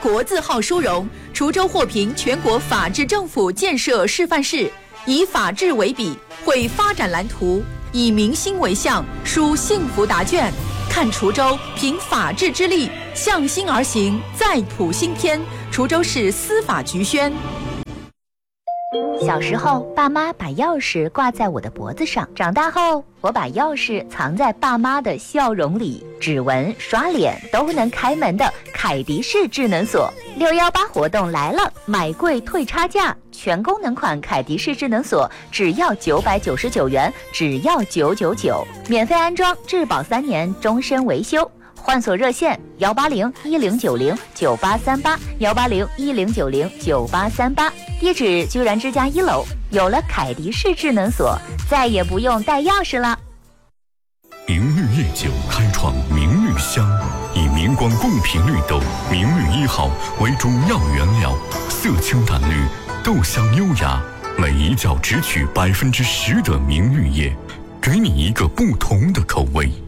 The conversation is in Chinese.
国字号殊荣，滁州获评全国法治政府建设示范市，以法治为笔，绘发展蓝图，以民心为向，书幸福答卷。看滁州凭法治之力，向心而行，再谱新篇。滁州市司法局宣。 小时候，爸妈把钥匙挂在我的脖子上；长大后，我把钥匙藏在爸妈的笑容里。指纹、刷脸都能开门的凯迪式智能锁，618活动来了，买贵退差价，全功能款凯迪式智能锁只要999元，只要999，免费安装，质保3年，终身维修。换锁热线18010909838，18010909838，地址居然之家1楼。有了凯迪式智能锁，再也不用带钥匙了。 明绿夜酒开创明绿香，以明光贡品绿豆明绿1号为主要原料，色清淡绿，豆香优雅，每一窖只取10%的明绿叶，给你一个不同的口味。